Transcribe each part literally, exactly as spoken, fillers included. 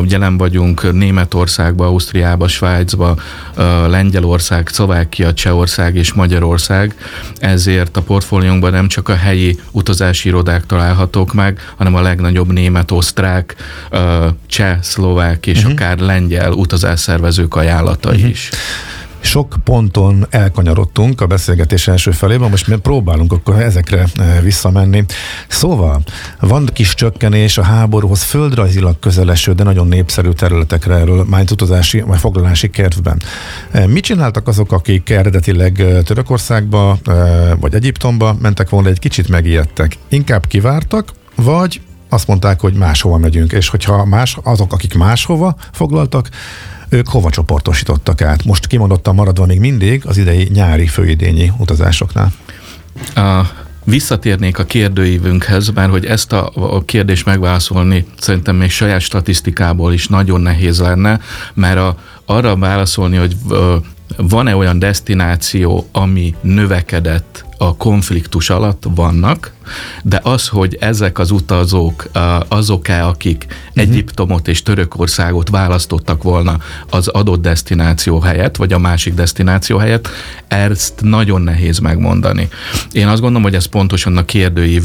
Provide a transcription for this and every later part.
jelen vagyunk Németországba, Ausztriába, Svájcba, Lengyelország, Szlovákia, Csehország és Magyarország, ezért a portfóliónkban nem csak a helyi utazási irodák találhatók meg, hanem a legnagyobb német, osztrák, cseh, szlovák és uh-huh. akár lengyel utazásszervezők ajánlatai uh-huh. is. Sok ponton elkanyarodtunk a beszélgetés első felében, most mi próbálunk akkor ezekre visszamenni. Szóval van kis csökkenés a háborúhoz földrajzilag közeleső, de nagyon népszerű területekre erről már utazási vagy foglalási kedvben. Mit csináltak azok, akik eredetileg Törökországba vagy Egyiptomba mentek volna, egy kicsit megijedtek? Inkább kivártak, vagy azt mondták, hogy máshova megyünk, és hogyha más, azok, akik máshova foglaltak, ők hova csoportosítottak át? Most kimondottan maradva még mindig az idei nyári főidényi utazásoknál. A, visszatérnék a kérdőívünkhez, mert hogy ezt a, a kérdést megválaszolni szerintem még saját statisztikából is nagyon nehéz lenne, mert a, arra válaszolni, hogy van-e olyan desztináció, ami növekedett a konfliktus alatt, vannak, de az, hogy ezek az utazók azok-e, akik uh-huh. Egyiptomot és Törökországot választottak volna az adott desztináció helyett, vagy a másik desztináció helyett, ezt nagyon nehéz megmondani. Én azt gondolom, hogy ez pontosan a kérdőív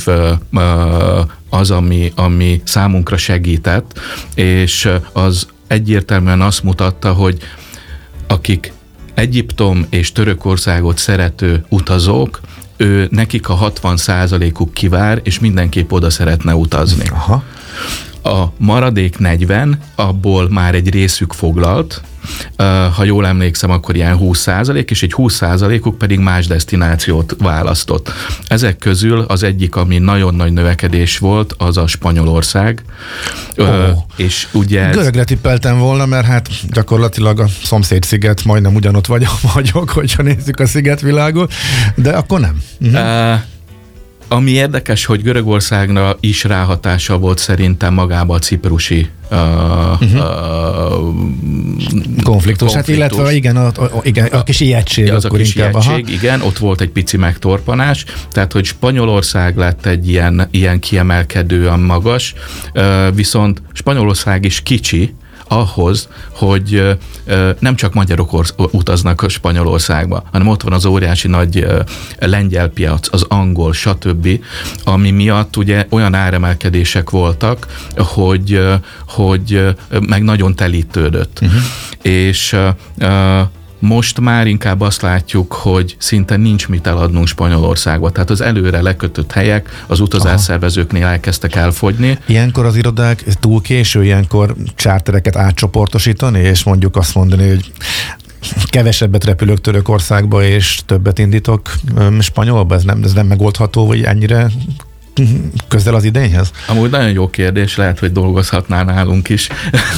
az, ami, ami számunkra segített, és az egyértelműen azt mutatta, hogy akik Egyiptom és Törökországot szerető utazók, ő, nekik a hatvan százalékuk kivár, és mindenképp oda szeretne utazni. Aha. A maradék negyven, abból már egy részük foglalt, ha jól emlékszem, akkor ilyen húsz százalék, és egy húsz százalékuk pedig más desztinációt választott. Ezek közül az egyik, ami nagyon nagy növekedés volt, az a Spanyolország. Oh. És ugye ez... Görögre tippeltem volna, mert hát gyakorlatilag a szomszéd sziget, majdnem ugyanott vagy, vagyok, hogyha nézzük a szigetvilágot, de akkor nem. Uh-huh. Uh, Ami érdekes, hogy Görögországra is ráhatása volt szerintem magába a ciprusi uh, uh-huh. uh, konfliktus. Hát illetve igen, a, a, igen, a kis ijegység. Az a kis ijegység, igen, ott volt egy pici megtorpanás, tehát hogy Spanyolország lett egy ilyen, ilyen kiemelkedően magas, uh, viszont Spanyolország is kicsi, ahhoz, hogy nem csak magyarok utaznak a Spanyolországba, hanem ott van az óriási nagy lengyel piac, az angol, stb., ami miatt ugye olyan áremelkedések voltak, hogy, hogy meg nagyon telítődött. Uh-huh. És most már inkább azt látjuk, hogy szinte nincs mit eladnunk Spanyolországba. Tehát az előre lekötött helyek az utazásszervezőknél elkezdtek elfogyni. Ilyenkor az irodák túl késő ilyenkor csártereket átcsoportosítani, és mondjuk azt mondani, hogy kevesebbet repülök Törökországba, és többet indítok Spanyolba? Ez nem, ez nem megoldható, vagy ennyire közel az idényhez? Amúgy nagyon jó kérdés, lehet, hogy dolgozhatnál nálunk is.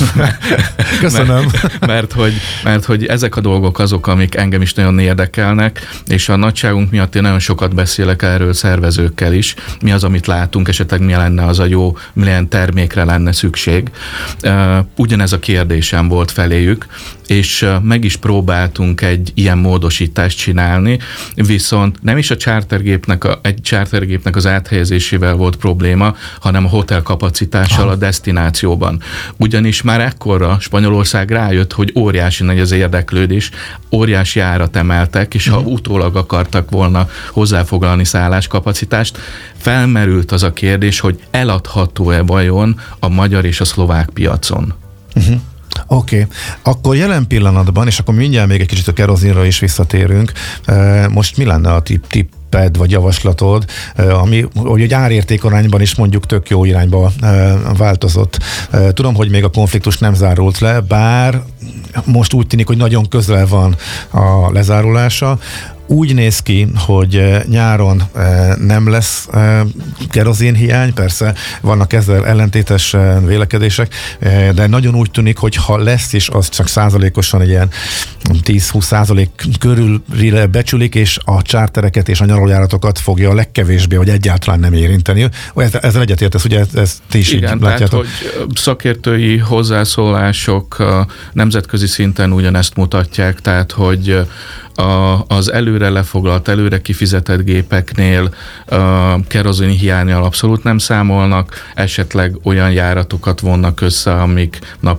Köszönöm. mert, mert, hogy, mert hogy ezek a dolgok azok, amik engem is nagyon érdekelnek, és a nagyságunk miatt én nagyon sokat beszélek erről szervezőkkel is. Mi az, amit látunk, esetleg mi lenne az a jó, milyen termékre lenne szükség. Ugyanez a kérdésem volt feléjük, és meg is próbáltunk egy ilyen módosítást csinálni, viszont nem is a chartergépnek, a, egy chartergépnek az áthelyezésével volt probléma, hanem a hotel kapacitással ah. a desztinációban. Ugyanis már ekkorra Spanyolország rájött, hogy óriási nagy az érdeklődés, óriási árat emeltek, és uh-huh. ha utólag akartak volna hozzáfoglalni szálláskapacitást, felmerült az a kérdés, hogy eladható-e vajon a magyar és a szlovák piacon. Uh-huh. Oké, okay. Akkor jelen pillanatban, és akkor mindjárt még egy kicsit a kerozinra is visszatérünk, most mi lenne a tip, tipped vagy javaslatod, ami hogy egy árértékarányban is mondjuk tök jó irányba változott. Tudom, hogy még a konfliktus nem zárult le, bár most úgy tűnik, hogy nagyon közel van a lezárulása. Úgy néz ki, hogy nyáron nem lesz kerozinhiány, persze vannak ezzel ellentétes vélekedések, de nagyon úgy tűnik, hogy ha lesz is, az csak százalékosan egy ilyen tíz-húsz százalék körülre becsülik, és a chartereket és a nyaralójáratokat fogja a legkevésbé, vagy egyáltalán nem érinteni. Ezzel egyetértesz, ugye ezt ti is igen, így látjátok? Tehát, hogy szakértői hozzászólások nemzetközi szinten ugyanezt mutatják, tehát, hogy A, az előre lefoglalt, előre kifizetett gépeknél a kerozin hiánnyal abszolút nem számolnak, esetleg olyan járatokat vonnak össze, amik